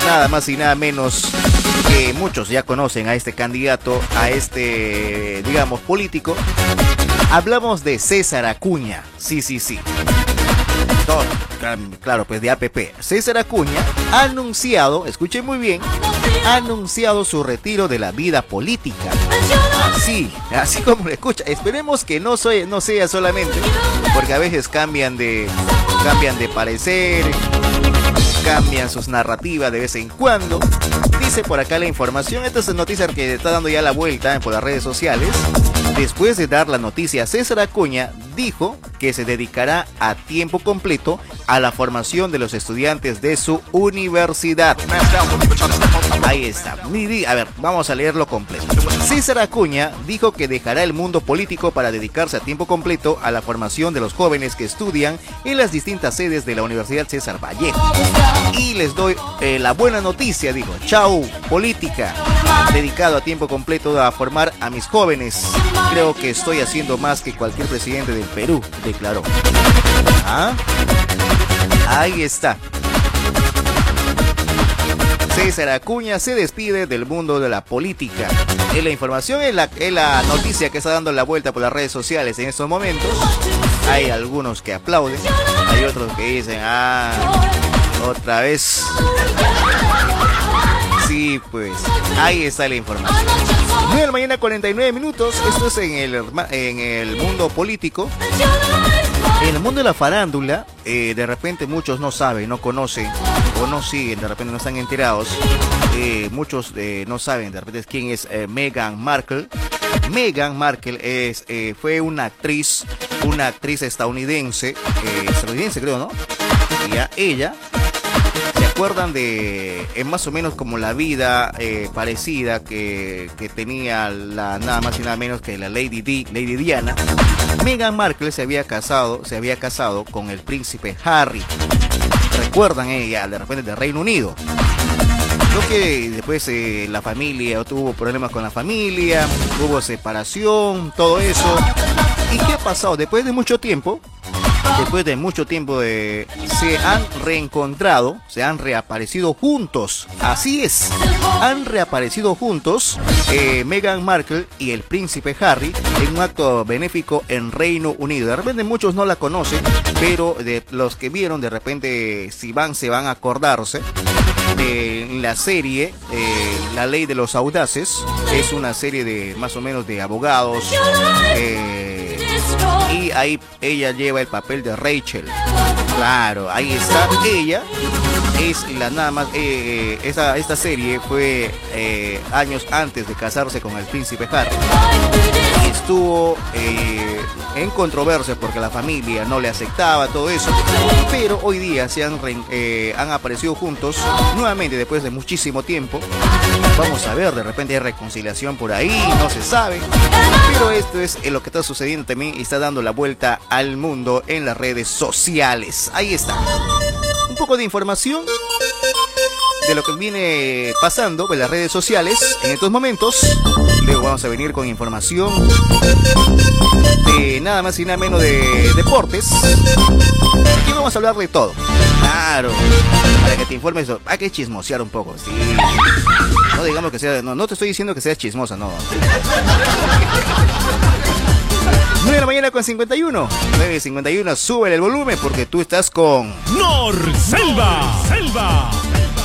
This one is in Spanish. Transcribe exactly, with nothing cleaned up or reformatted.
nada más y nada menos que muchos ya conocen a este candidato, a este, digamos, político. Hablamos de César Acuña. Sí, sí, sí. Todo, claro, pues de A P P. César Acuña ha anunciado, escuchen muy bien, ha anunciado su retiro de la vida política. Así, así como lo escucha. Esperemos que no, soy, no sea solamente, porque a veces cambian de, cambian de parecer, cambian sus narrativas de vez en cuando. Dice por acá la información, esta es noticia que está dando ya la vuelta por las redes sociales. Después de dar la noticia, César Acuña dijo que se dedicará a tiempo completo a la formación de los estudiantes de su universidad. Ahí está. A ver, vamos a leerlo completo. César Acuña dijo que dejará el mundo político para dedicarse a tiempo completo a la formación de los jóvenes que estudian en las distintas sedes de la Universidad César Vallejo. Y les doy eh, la buena noticia, dijo. Chau, política. Dedicado a tiempo completo a formar a mis jóvenes. Creo que estoy haciendo más que cualquier presidente del Perú, declaró. ¿Ah? Ahí está. César Acuña se despide del mundo de la política. Es la información, es la, es la noticia que está dando la vuelta por las redes sociales en estos momentos. Hay algunos que aplauden, hay otros que dicen, ah, otra vez. Sí, pues, ahí está la información. nueve de la mañana, cuarenta y nueve minutos. Esto es en el, en el mundo político. En el mundo de la farándula, eh, de repente muchos no saben, no conocen o no siguen, de repente no están enterados. Eh, muchos eh, no saben de repente quién es eh, Meghan Markle. Meghan Markle es, eh, fue una actriz, una actriz estadounidense, eh, estadounidense creo, ¿no? Y a ella... ¿Se acuerdan de eh, más o menos como la vida eh, parecida que, que tenía la nada más y nada menos que la Lady Di, Lady Diana? Meghan Markle se había casado, se había casado con el príncipe Harry. ¿Recuerdan ella de repente del Reino Unido? Creo que después eh, la familia tuvo problemas con la familia, hubo separación, todo eso. ¿Y qué ha pasado? Después de mucho tiempo, después de mucho tiempo de, se han reencontrado, se han reaparecido juntos. Así es, han reaparecido juntos eh, Meghan Markle y el príncipe Harry en un acto benéfico en Reino Unido. De repente muchos no la conocen, pero de los que vieron, de repente si van, se van a acordarse de la serie eh, La Ley de los Audaces. Es una serie de más o menos de abogados, eh, y ahí ella lleva el papel de Rachel. Claro, ahí está ella. Es la nada más eh, esa, esta serie fue eh, años antes de casarse con el príncipe Harry. Y estuvo eh, en controversia porque la familia no le aceptaba todo eso, pero hoy día se han, eh, han aparecido juntos nuevamente después de muchísimo tiempo. Vamos a ver, de repente hay reconciliación por ahí, no se sabe, pero esto es lo que está sucediendo también y está dando la vuelta al mundo en las redes sociales. Ahí está un poco de información de lo que viene pasando en las redes sociales en estos momentos. Luego vamos a venir con información de nada más y nada menos de deportes. Aquí vamos a hablar de todo. Claro, para que te informes, hay que chismosear un poco, sí. No digamos que sea, no, no te estoy diciendo que seas chismosa, no. nueve de la mañana con cincuenta y uno. nueve cincuenta y uno, sube el volumen porque tú estás con Norselva. Selva.